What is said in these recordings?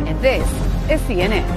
and this is CNN.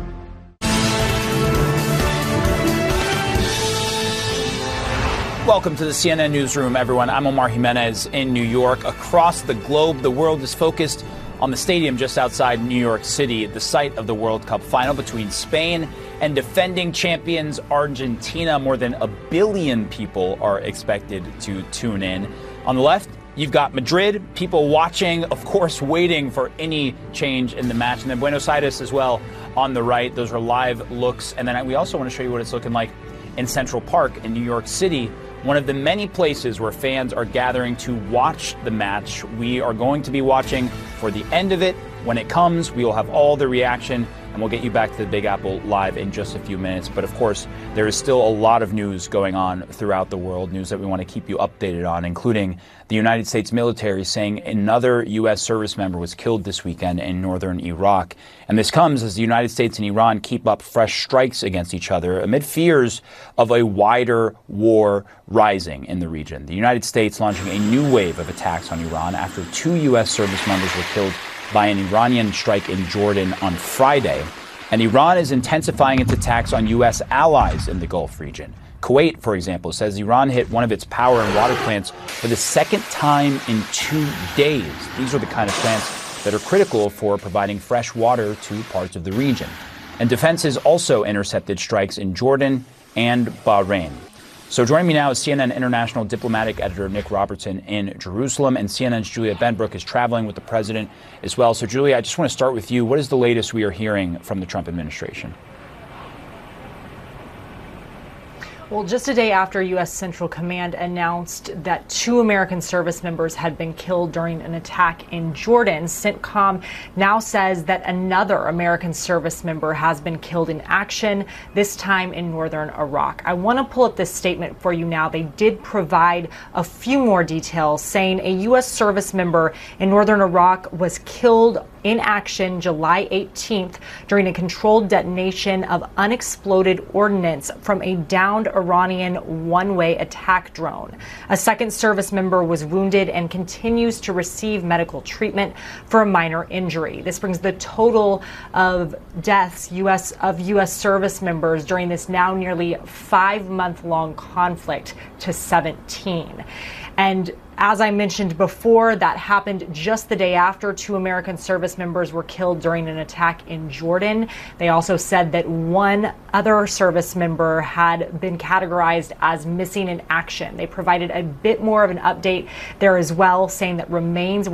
Welcome to the CNN Newsroom, everyone. I'm Omar Jimenez in New York. Across the globe, the world is focused on the stadium just outside New York City, the site of the World Cup final between Spain and defending champions Argentina. More than 1 billion people are expected to tune in. On the left, you've got Madrid, people watching, of course, waiting for any change in the match. And then Buenos Aires as well on the right. Those are live looks. And then we also want to show you what it's looking like in Central Park in New York City, one of the many places where fans are gathering to watch the match. We are going to be watching for the end of it. When it comes, we will have all the reaction, and we'll get you back to the Big Apple live in just a few minutes. But of course, there is still a lot of news going on throughout the world, news that we want to keep you updated on, including the United States military saying another U.S. service member was killed this weekend in northern Iraq. And this comes as the United States and Iran keep up fresh strikes against each other amid fears of a wider war rising in the region. The United States launching a new wave of attacks on Iran after 2 U.S. service members were killed by an Iranian strike in Jordan on Friday. And Iran is intensifying its attacks on U.S. allies in the Gulf region. Kuwait, for example, says Iran hit one of its power and water plants for the second time in 2 days. These are the kind of plants that are critical for providing fresh water to parts of the region. And defense has also intercepted strikes in Jordan and Bahrain. So joining me now is CNN international diplomatic editor Nick Robertson in Jerusalem, and CNN's Julia Benbrook is traveling with the president as well. So Julia, I just want to start with you. What is the latest we are hearing from the Trump administration? Well, just a day after U.S. Central Command announced that 2 American service members had been killed during an attack in Jordan, CENTCOM now says that another American service member has been killed in action, this time in northern Iraq. I want to pull up this statement for you now. They did provide a few more details, saying a U.S. service member in northern Iraq was killed in action July 18th during a controlled detonation of unexploded ordnance from a downed Iranian one-way attack drone. A second service member was wounded and continues to receive medical treatment for a minor injury. This brings the total of deaths of U.S. service members during this now nearly 5-month-long conflict to 17. And as I mentioned before, that happened just the day after 2 American service members were killed during an attack in Jordan. They also said that 1 other service member had been categorized as missing in action. They provided a bit more of an update there as well, saying that remains